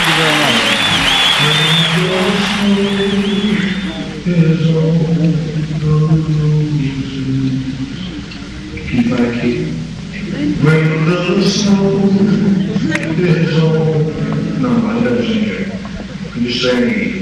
Thank you very much. Keep my key. When the snow is on. No, I never sing it. I'm just saying.